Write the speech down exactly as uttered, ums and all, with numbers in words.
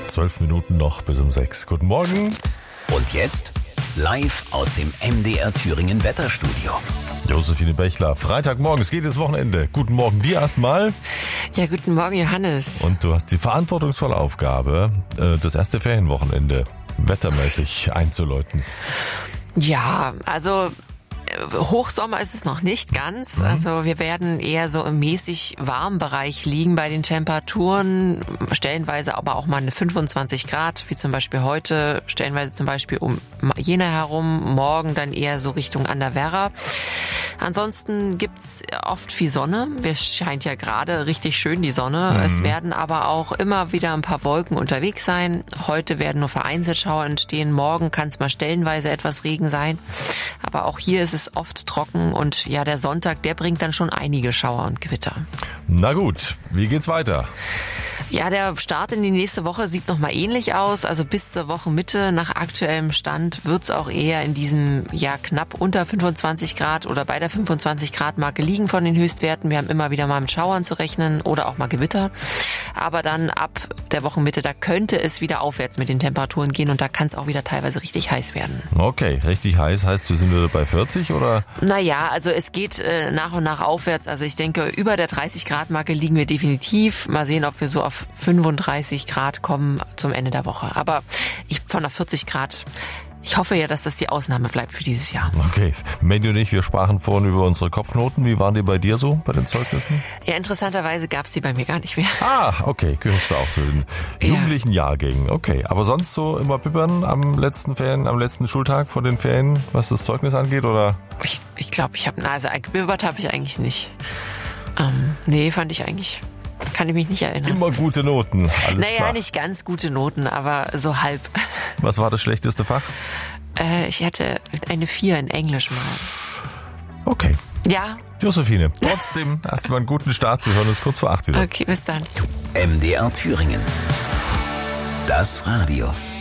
Zwölf Minuten noch bis um sechs. Guten Morgen. Und jetzt live aus dem M D R Thüringen Wetterstudio. Josephine Bechler, Freitagmorgen, es geht ins Wochenende. Guten Morgen dir erstmal. Ja, guten Morgen, Johannes. Und du hast die verantwortungsvolle Aufgabe, das erste Ferienwochenende wettermäßig einzuläuten. Ja, also Hochsommer ist es noch nicht ganz. Mhm. Also wir werden eher so im mäßig warmen Bereich liegen bei den Temperaturen. Stellenweise aber auch mal eine fünfundzwanzig Grad, wie zum Beispiel heute. Stellenweise zum Beispiel um Jena herum. Morgen dann eher so Richtung Anderwerra. Ansonsten gibt's oft viel Sonne. Es scheint ja gerade richtig schön die Sonne. Mhm. Es werden aber auch immer wieder ein paar Wolken unterwegs sein. Heute werden nur vereinzelt Schauer entstehen. Morgen kann es mal stellenweise etwas Regen sein. Aber auch hier ist es oft trocken und ja, der Sonntag, der bringt dann schon einige Schauer und Gewitter. Na gut, wie geht's weiter? Ja, der Start in die nächste Woche sieht nochmal ähnlich aus. Also bis zur Wochenmitte nach aktuellem Stand wird's auch eher in diesem, ja, knapp unter fünfundzwanzig Grad oder bei der fünfundzwanzig Grad Marke liegen von den Höchstwerten. Wir haben immer wieder mal mit Schauern zu rechnen oder auch mal Gewitter. Aber dann ab der Wochenmitte, da könnte es wieder aufwärts mit den Temperaturen gehen und da kann es auch wieder teilweise richtig heiß werden. Okay, richtig heiß heißt, wir sind wieder bei vierzig oder? Naja, also es geht äh, nach und nach aufwärts. Also ich denke, über der dreißig Grad Marke liegen wir definitiv. Mal sehen, ob wir so auf fünfunddreißig Grad kommen zum Ende der Woche. Aber ich von der vierzig Grad, ich hoffe ja, dass das die Ausnahme bleibt für dieses Jahr. Okay. Mandy und ich, wir sprachen vorhin über unsere Kopfnoten. Wie waren die bei dir so bei den Zeugnissen? Ja, interessanterweise gab es die bei mir gar nicht mehr. Ah, okay. Gehörst du auch zu den jugendlichen ja. Jahrgängen. Okay. Aber sonst so immer bibbern am letzten Ferien, am letzten Schultag vor den Ferien, was das Zeugnis angeht, oder? Ich glaube, ich, glaub, ich habe, also gebibbert habe ich eigentlich nicht. Ähm, nee, fand ich eigentlich... Kann ich mich nicht erinnern. Immer gute Noten. Alles naja, klar. Nicht ganz gute Noten, aber so halb. Was war das schlechteste Fach? Äh, ich hatte eine vier in Englisch mal. Okay. Ja. Josephine, trotzdem erstmal einen guten Start. Wir hören uns kurz vor acht wieder. Okay, bis dann. M D R Thüringen. Das Radio.